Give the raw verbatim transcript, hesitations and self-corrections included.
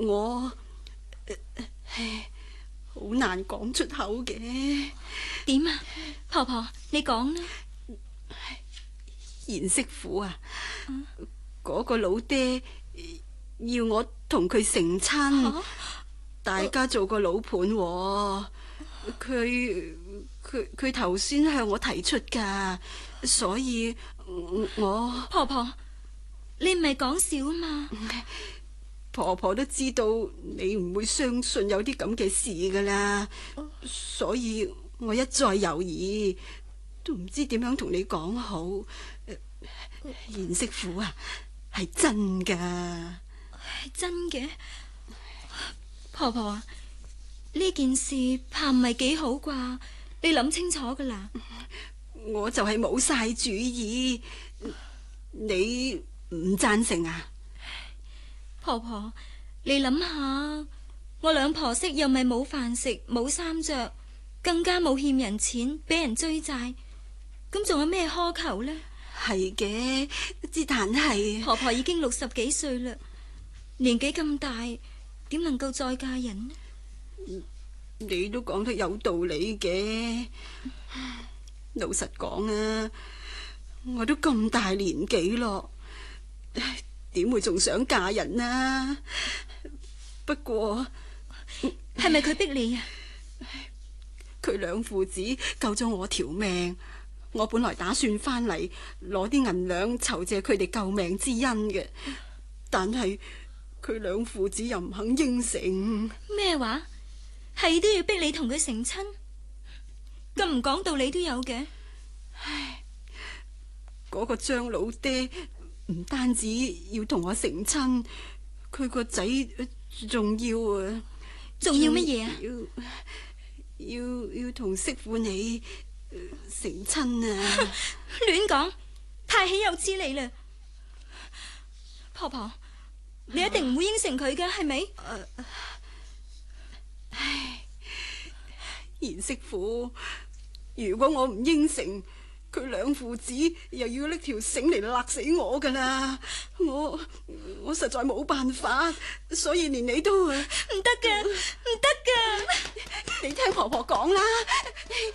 我唉，好難講出口嘅。 點啊？婆婆，你講啦。 賢媳婦啊，嗰、個老爹要我同佢成親， 啊大家做個老伴喎。佢佢佢頭先向我提出噶，所以我婆婆，你唔係講笑啊嘛？ 婆婆都知道你唔會相信有啲咁嘅事噶啦，所以我一再猶豫，都唔知點樣同你講好。賢媳婦啊，係真噶。 係真嘅。婆婆啊，呢件事怕唔係幾好啩？你諗清楚噶啦。 我就係冇晒主意，你唔贊成啊？ 婆婆，你諗下，我兩婆媳又咪冇飯食冇衫着，更加冇欠人錢俾人追債，咁仲有咩苛求呢？ 係嘅，之但係婆婆已經六十幾歲啦，年紀咁大，點能夠再嫁人呢？ 你都講得有道理嘅。老實講啊，我都咁大年紀咯，點會仲想嫁人啊？不過係咪佢逼你啊？ 佢兩父子救咗我條命，我本來打算翻嚟攞啲銀兩酬謝佢哋救命之恩嘅，但係佢兩父子又唔肯應承。 咩話？係都要逼你同佢成親？咁唔講道理都有嘅。 唉，嗰個張老爹唔單止要同我成親，佢個仔仲要啊， 仲要乜嘢啊？ 要要要同媳婦你成親啊！ 亂講，太豈有此理啦！婆婆，你一定唔會應承佢嘅，係咪？ 唉，賢媳婦，如果我唔應承，佢兩父子又要拎條繩嚟勒死我噶啦！我我實在冇辦法，所以連你都唔得噶，唔得噶！ 你聽婆婆講啦，